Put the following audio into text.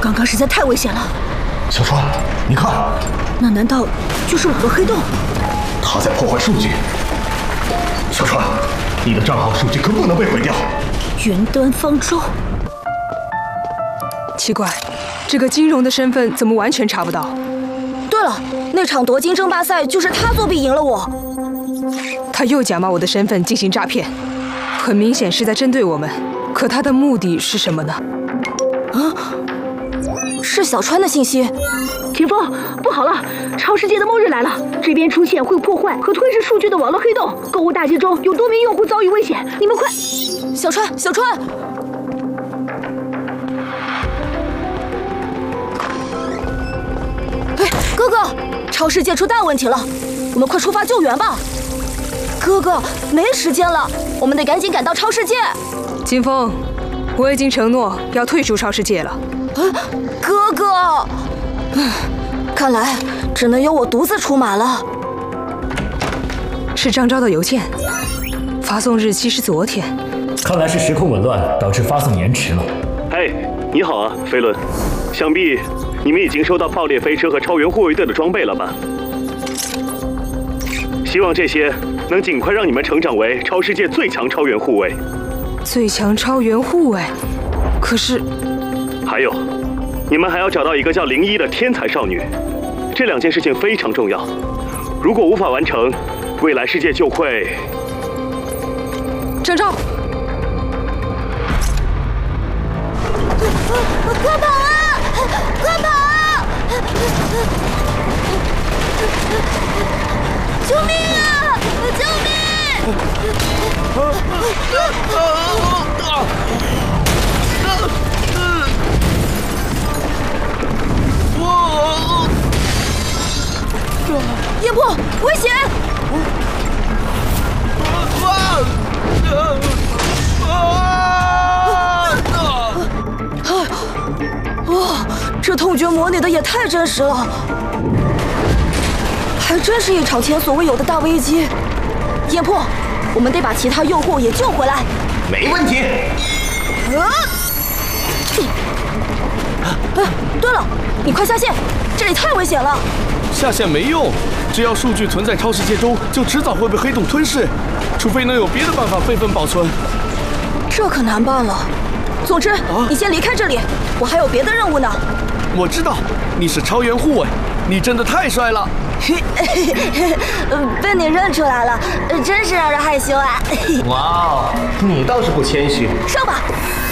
刚刚实在太危险了。 小川，你看， 那难道就是网络黑洞？ 他在破坏数据。小川，你的账号数据可不能被毁掉。 云端方舟。 奇怪，这个金融的身份怎么完全查不到？ 对了，那场夺金争霸赛就是他作弊赢了我。 他又假冒我的身份进行诈骗，很明显是在针对我们。可他的目的是什么呢？ 是小川的信息。 前锋，不好了，超世界的末日来了！这边出现会破坏和吞噬数据的网络黑洞，购物大街中有多名用户遭遇危险，你们快！ 小川，小川！哎，哥哥，超世界出大问题了，我们快出发救援吧！哥哥，没时间了，我们得赶紧赶到超世界。 金风，我已经承诺要退出超世界了。 哥哥，看来只能由我独自出马了。 是张昭的邮件，发送日期是昨天。 看来是时空紊乱导致发送延迟了。 嘿，你好啊，飞轮。想必你们已经收到爆裂飞车和超员护卫队的装备了吧？希望这些能尽快让你们成长为超世界最强超员护卫。 最强超员护卫？可是…… 还有，你们还要找到一个叫01的天才少女。这2件事情非常重要，如果无法完成，未来世界就会…… 张昭， 快跑啊！快跑啊！救命啊！救命！叶破，危险！哇，这痛觉模拟的也太真实了，还真是一场前所未有的大危机。叶破，我们得把其他用户也救回来。 没问题。 对了，你快下线，这里太危险了。 下线没用，只要数据存在超世界中，就迟早会被黑洞吞噬，除非能有别的办法备份保存。 这可难办了。总之，你先离开这里，我还有别的任务呢。 我知道，你是超员护卫，你真的太帅了。 被你认出来了，真是让人害羞啊！ 哇哦，你倒是不谦虚。 上吧。